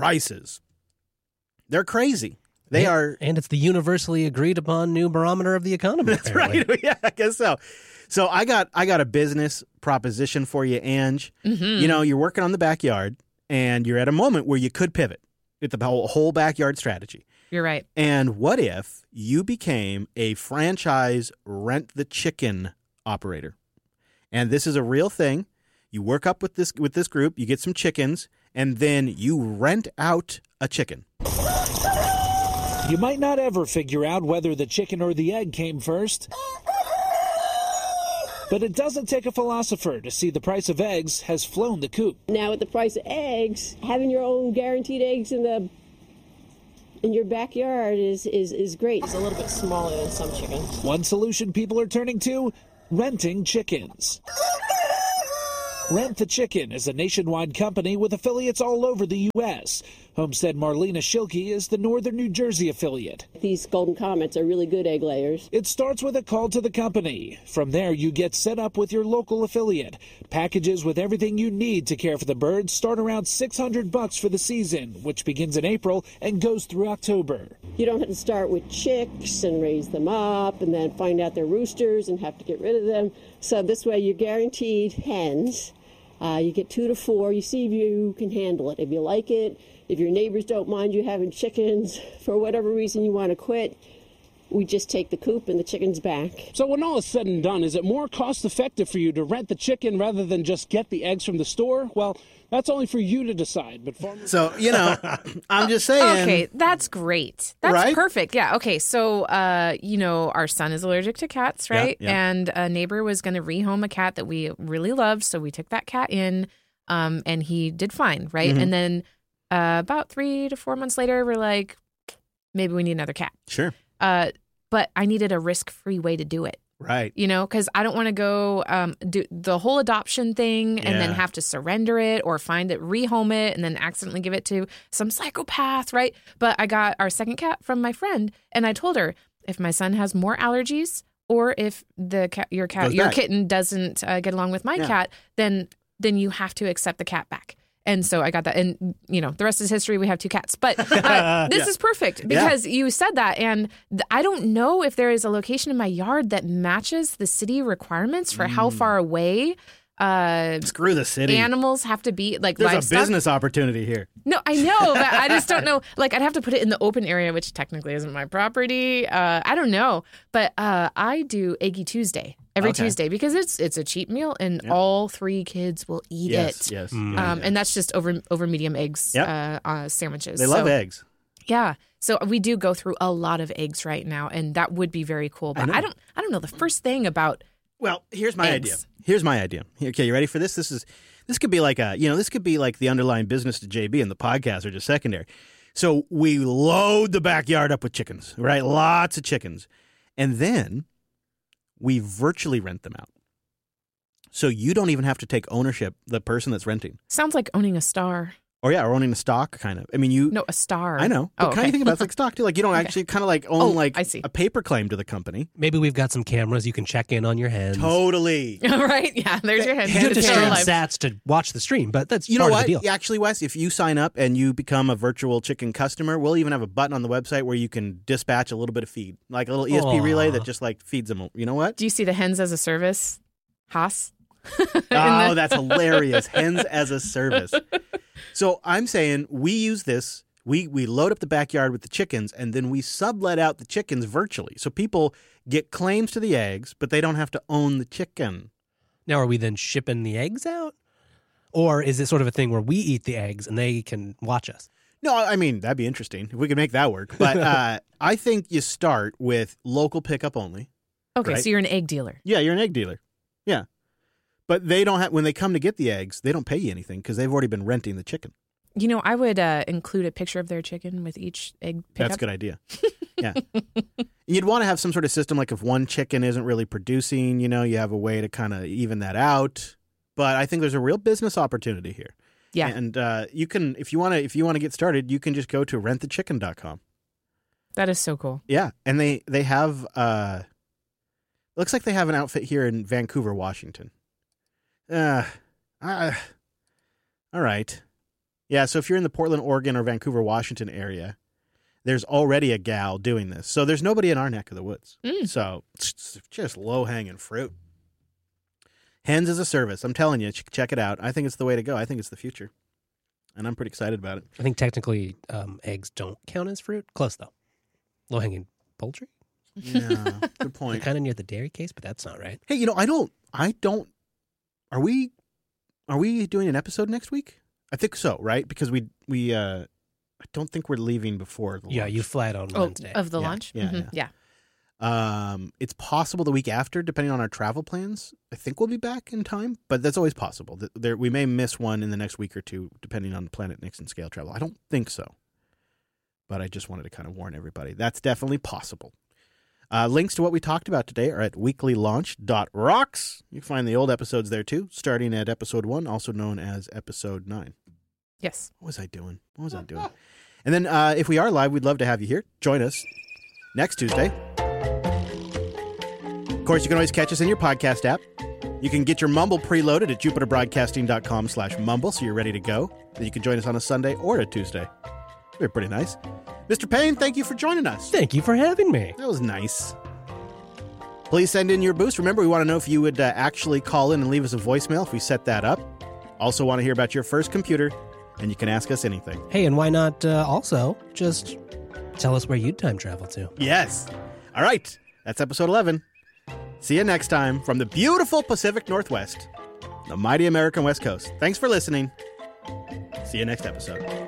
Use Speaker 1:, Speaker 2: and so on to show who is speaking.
Speaker 1: prices. They're crazy. They are.
Speaker 2: And it's the universally agreed upon new barometer of the economy.
Speaker 1: That's right. Yeah, I guess so. So I got a business proposition for you, Ange.
Speaker 3: Mm-hmm.
Speaker 1: You're working on the backyard, and you're at a moment where you could pivot with the whole backyard strategy.
Speaker 3: You're right.
Speaker 1: And what if you became a franchise rent the chicken operator? And this is a real thing. You work up with this group, you get some chickens, and then you rent out a chicken.
Speaker 4: You might not ever figure out whether the chicken or the egg came first. But it doesn't take a philosopher to see the price of eggs has flown the coop.
Speaker 5: Now with the price of eggs, having your own guaranteed eggs in your backyard is great. It's a little bit smaller than some chickens.
Speaker 4: One solution people are turning to, renting chickens. Rent the Chicken is a nationwide company with affiliates all over the U.S. Homestead Marlena Schilke is the Northern New Jersey affiliate.
Speaker 5: These Golden Comets are really good egg layers.
Speaker 4: It starts with a call to the company. From there, you get set up with your local affiliate. Packages with everything you need to care for the birds start around $600 for the season, which begins in April and goes through October.
Speaker 5: You don't have to start with chicks and raise them up and then find out they're roosters and have to get rid of them. So this way you're guaranteed hens. You get 2 to 4. You see if you can handle it. If you like it, if your neighbors don't mind you having chickens, for whatever reason you want to quit, we just take the coop and the chickens back.
Speaker 6: So when all is said and done, is it more cost effective for you to rent the chicken rather than just get the eggs from the store? Well, that's only for you to decide. But
Speaker 1: So, I'm just saying.
Speaker 3: Okay, that's great. That's
Speaker 1: Right?
Speaker 3: perfect. Yeah, okay. So, our son is allergic to cats, right?
Speaker 1: Yeah.
Speaker 3: And a neighbor was going to rehome a cat that we really loved. So we took that cat in and he did fine, right?
Speaker 1: Mm-hmm.
Speaker 3: And then about 3 to 4 months later, we're like, maybe we need another cat.
Speaker 1: Sure.
Speaker 3: But I needed a risk-free way to do it.
Speaker 1: Right.
Speaker 3: Because I don't want to go do the whole adoption thing and then
Speaker 1: Yeah.
Speaker 3: have to surrender it or rehome it and then accidentally give it to some psychopath, right? But I got our second cat from my friend and I told her if my son has more allergies or if your kitten doesn't get along with my cat, then you have to accept the cat back. And so I got that. And, the rest is history. We have 2 cats. But this is perfect because you said that. And I don't know if there is a location in my yard that matches the city requirements for how far away
Speaker 1: Screw the city.
Speaker 3: animals have to be. Like
Speaker 1: There's
Speaker 3: livestock.
Speaker 1: a business opportunity here.
Speaker 3: No, I know, but I just don't know. Like, I'd have to put it in the open area, which technically isn't my property. I don't know. But I do Eggy Tuesday every Tuesday because it's a cheap meal and all 3 kids will eat it.
Speaker 1: Yes.
Speaker 3: And that's just over medium eggs sandwiches.
Speaker 1: They love eggs.
Speaker 3: Yeah. So we do go through a lot of eggs right now, and that would be very cool. But I don't know the first thing about.
Speaker 1: Well, here's my
Speaker 3: eggs.
Speaker 1: idea. Okay, you ready for this? This could be like this could be like the underlying business to JB, and the podcast are just secondary. So we load the backyard up with chickens, right? Lots of chickens, and then we virtually rent them out. So you don't even have to take ownership. The person that's renting.
Speaker 3: Sounds like owning a star.
Speaker 1: Or owning a stock, kind of. I mean,
Speaker 3: No, a star.
Speaker 1: I know. But kind of think about it, it's like stock too. Like you don't actually kind of like own
Speaker 3: I see.
Speaker 1: a paper claim to the company.
Speaker 2: Maybe we've got some cameras you can check in on your hens.
Speaker 1: Totally.
Speaker 3: Right? Yeah, there's your head.
Speaker 2: You have to stream
Speaker 3: life.
Speaker 2: sats to watch the stream, but that's
Speaker 1: You know
Speaker 2: part
Speaker 1: what?
Speaker 2: of the deal.
Speaker 1: Actually, Wes, if you sign up and you become a virtual chicken customer, we'll even have a button on the website where you can dispatch a little bit of feed, like a little ESP relay that just like feeds them. You know what?
Speaker 3: Do you see the hens as a service? Haas?
Speaker 1: Oh, that's hilarious. Hens as a service. So I'm saying we use this. We load up the backyard with the chickens, and then we sublet out the chickens virtually. So people get claims to the eggs, but they don't have to own the chicken.
Speaker 2: Now, are we then shipping the eggs out? Or is it sort of a thing where we eat the eggs and they can watch us?
Speaker 1: No, I mean, that'd be interesting if we could make that work. But I think you start with local pickup only.
Speaker 3: Okay,
Speaker 1: Right.
Speaker 3: so you're an egg dealer.
Speaker 1: Yeah, you're an egg dealer. Yeah. But they don't have, when they come to get the eggs, they don't pay you anything because they've already been renting the chicken.
Speaker 3: I would include a picture of their chicken with each egg pickup.
Speaker 1: That's a good idea. Yeah. You'd want to have some sort of system like if one chicken isn't really producing, you have a way to kind of even that out. But I think there's a real business opportunity here.
Speaker 3: Yeah.
Speaker 1: And you can, if you want to get started, you can just go to rentthechicken.com.
Speaker 3: That is so cool.
Speaker 1: Yeah. And they have, looks like they have an outfit here in Vancouver, Washington. All right. Yeah, so if you're in the Portland, Oregon, or Vancouver, Washington area, there's already a gal doing this. So there's nobody in our neck of the woods. So it's just low-hanging fruit. Hens as a service. I'm telling you, check it out. I think it's the way to go. I think it's the future. And I'm pretty excited about it.
Speaker 2: I think technically eggs don't count as fruit. Close, though. Low-hanging poultry?
Speaker 1: Yeah, good point.
Speaker 2: You're kind of near the dairy case, but that's not right.
Speaker 1: Hey, you know, I don't. Are we doing an episode next week? I think so, right? Because we I don't think we're leaving before the
Speaker 2: Yeah,
Speaker 1: launch.
Speaker 2: you fly it on Wednesday.
Speaker 3: Of the
Speaker 1: Yeah,
Speaker 3: launch?
Speaker 1: yeah,
Speaker 3: Mhm.
Speaker 1: yeah. It's possible the week after, depending on our travel plans. I think we'll be back in time, but that's always possible. We may miss one in the next week or two, depending on Planet Nixon scale travel. I don't think so, but I just wanted to kind of warn everybody. That's definitely possible. Links to what we talked about today are at weeklylaunch.rocks. You can find the old episodes there too, starting at episode 1, also known as episode 9.
Speaker 3: Yes.
Speaker 1: What was I doing? And then if we are live, we'd love to have you here. Join us next Tuesday. Of course, you can always catch us in your podcast app. You can get your Mumble preloaded at jupiterbroadcasting.com/mumble so you're ready to go. Then you can join us on a Sunday or a Tuesday. They're pretty nice. Mr. Payne, thank you for joining us.
Speaker 2: Thank you for having me.
Speaker 1: That was nice. Please send in your boost. Remember, we want to know if you would actually call in and leave us a voicemail if we set that up. Also want to hear about your first computer, and you can ask us anything.
Speaker 2: Hey, and why not also just tell us where you'd time travel to?
Speaker 1: Yes. All right. That's episode 11. See you next time from the beautiful Pacific Northwest, the mighty American West Coast. Thanks for listening. See you next episode.